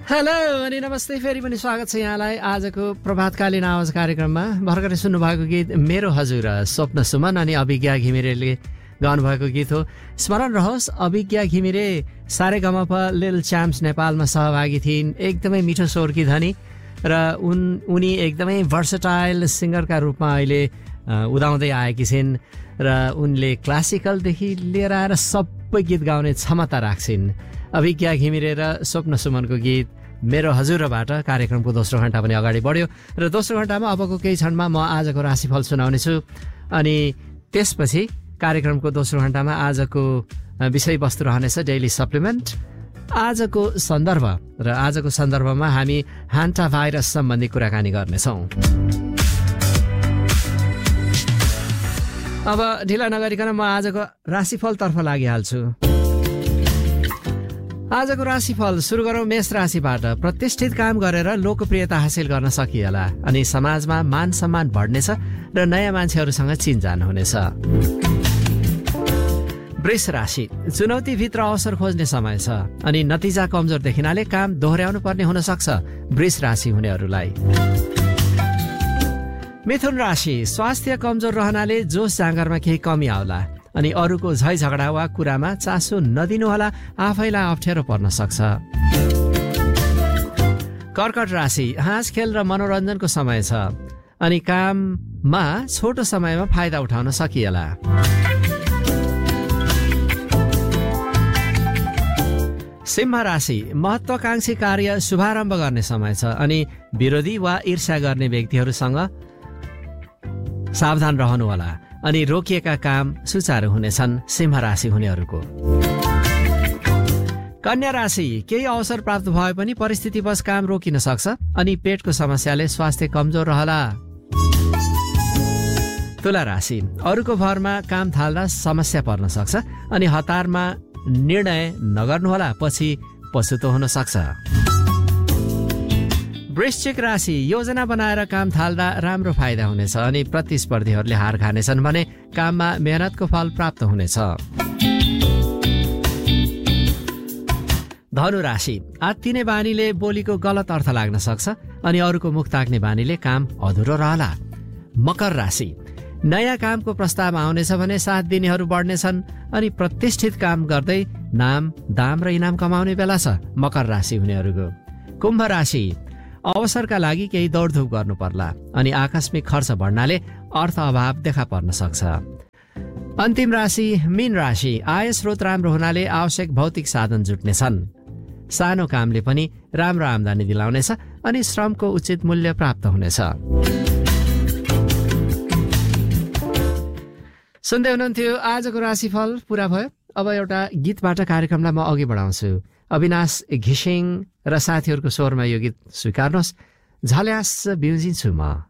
Hello अनि नमस्ते, फेरि पनि स्वागत छ यहाँलाई आजको प्रभातकालीन आवाज कार्यक्रममा। भर्खरै सुन्नुभएको गीत मेरो हजुर स्वप्न सुमन अनि अभिज्ञा घिमिरेले गाउनुभएको गीत हो। स्मरण रहोस्, अभिज्ञा घिमिरे सारेगमप लिटिल च्याम्प्स नेपालमा सहभागी थिइन्। एकदमै मिठो स्वरकी धनी र उनी एकदमै भर्सटाइल सिङ्गरका रूपमा अहिले उदाउँदै आएकी छिन् र उनले क्लासिकलदेखि लिएर आएर सबै गीत गाउने क्षमता राख्छिन्। अभिज्ञा घिमिरे र स्वप्न सुमनको गीत मेरो हजुरबाट कार्यक्रमको दोस्रो घण्टा पनि अगाडि बढ्यो र दोस्रो घण्टामा अबको केही क्षणमा म आजको राशिफल सुनाउनेछु अनि त्यसपछि कार्यक्रमको दोस्रो घण्टामा आजको विषयवस्तु रहनेछ डेली सप्लिमेन्ट, आजको सन्दर्भ र आजको सन्दर्भमा हामी हान्टा भाइरस सम्बन्धी कुराकानी गर्नेछौँ। अब ढिला नगरिकन म आजको राशिफलतर्फ लागिहाल्छु। आजको राशिफल सुरु गरौँ मेष राशिबाट। प्रतिष्ठित काम गरेर लोकप्रियता हासिल गर्न सकिएला अनि समाजमा मान सम्मान बढ्नेछ र नयाँ मान्छेहरूसँग चिनजान हुनेछ। वृष राशि, चुनौतीभित्र अवसर खोज्ने समय छ अनि नतिजा कमजोर देखिनाले काम दोहोर्याउनु पर्ने हुन सक्छ वृष राशि हुनेहरूलाई। मिथुन राशि, स्वास्थ्य कमजोर रहनाले जोस जाँगरमा केही कमी आउला अनि अरूको झै झगडा वा कुरामा चासो नदिनुहोला, आफैलाई अप्ठ्यारो पर्न सक्छ। कर्कट राशि, हाँस खेल र मनोरञ्जनको समय छ अनि काममा छोटो समयमा फाइदा उठाउन सकिएला। सिंह राशि, महत्वाकांक्षी कार्य शुभारम्भ गर्ने समय छ अनि विरोधी वा ईर्ष्या गर्ने व्यक्तिहरूसँग सावधान रहनुहोला अनि रोकिएका काम सुचारू हुनेछन् सिंह राशि हुनेहरूको। कन्या राशि, केही अवसर प्राप्त भए पनि परिस्थितिवश काम रोकिन सक्छ अनि पेटको समस्याले स्वास्थ्य कमजोर रहला। तुला राशि, अरूको भरमा काम थाल्दा समस्या पर्न सक्छ अनि हतारमा निर्णय नगर्नुहोला, पछि पछुतो हुन सक्छ। वृश्चिक राशि, योजना बनाएर काम थाल्दा राम्रो फाइदा हुनेछ अनि प्रतिस्पर्धीहरूले हार खानेछन् भने काममा मेहनतको फल प्राप्त हुनेछ। धनु राशि, आत्तिने बानीले बोलीको गलत अर्थ लाग्न सक्छ अनि अरूको मुख ताक्ने बानीले काम अधुरो रहला। मकर राशि, नयाँ कामको प्रस्ताव आउनेछ भने साथ दिनेहरू बढ्नेछन् अनि प्रतिष्ठित काम गर्दै नाम दाम र इनाम कमाउने बेला छ मकर राशि हुनेहरूको। कुम्भ राशि, अवसरका लागि केही दौडधुप गर्नु पर्ला अनि आकस्मिक खर्च बढ्नाले अर्थ अभाव देखा पर्न सक्छ। अन्तिम राशि मीन राशि, आय स्रोत राम्रो हुनाले आवश्यक भौतिक साधन जुट्नेछन्। सानो कामले पनि राम्रो आम्दानी दिलाउनेछ अनि श्रमको उचित मूल्य प्राप्त हुनेछ। सुन्दै हुनुहुन्थ्यो आजको राशिफल पुरा भयो। अब एउटा गीतबाट कार्यक्रमलाई म अघि बढाउँछु। अविनाश घिसिङ र साथीहरूको स्वरमा यो गीत स्वीकार्नुहोस्। झल्यास बिउजिन्छु म।